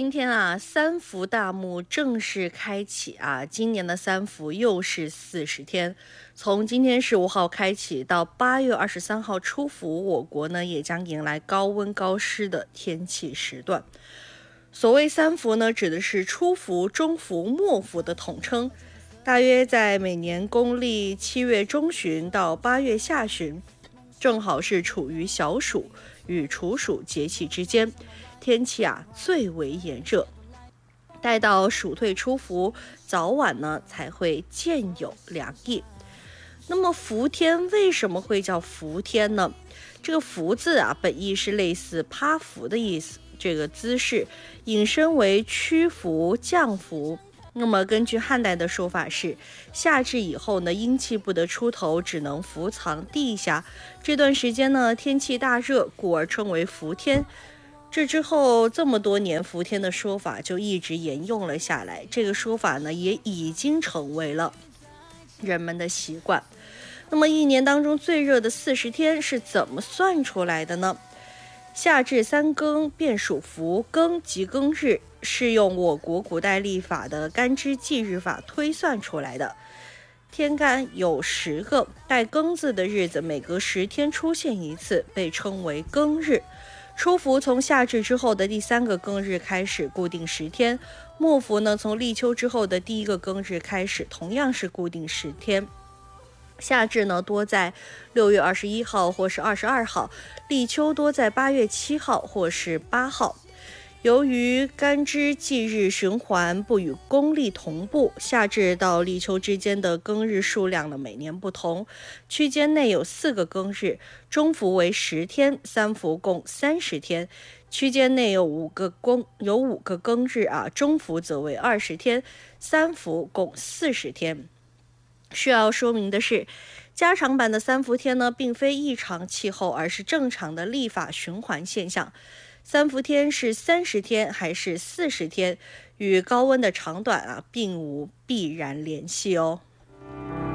今天啊，三伏大幕正式开启啊！今年的三伏又是40天，从今天15号开启到8月23号出伏，我国呢也将迎来高温高湿的天气时段。所谓三伏呢，指的是初伏、中伏、末伏的统称，大约在每年公历7月中旬到8月下旬，正好是处于小暑与处暑节气之间。天气啊最为炎热，待到暑退初伏，早晚呢才会渐有凉意。那么伏天为什么会叫伏天呢？这个伏字啊，本意是类似趴伏的意思，这个姿势引申为屈伏、降伏。那么根据汉代的说法是，夏至以后呢，阴气不得出头，只能伏藏地下。这段时间呢，天气大热，故而称为伏天。这之后这么多年，伏天的说法就一直沿用了下来。这个说法呢，也已经成为了人们的习惯。那么一年当中最热的40天是怎么算出来的呢？夏至3更便属伏，更即更日，是用我国古代历法的干支纪日法推算出来的。天干有10个，带庚字的日子每隔10天出现一次，被称为庚日。初伏从夏至之后的第3个庚日开始，固定10天；末伏呢，从立秋之后的第1个庚日开始，同样是固定10天。夏至呢，多在6月21号或是22号；立秋多在8月7号或是8号。由于干支纪日循环不与公历同步，夏至到立秋之间的庚日数量呢每年不同，区间内有4个庚日，中伏为10天，三伏共30天；区间内有5个庚日啊，中伏则为20天，三伏共40天。需要说明的是，加长版的三伏天呢，并非异常气候，而是正常的历法循环现象。三伏天是30天还是40天，与高温的长短啊，并无必然联系哦。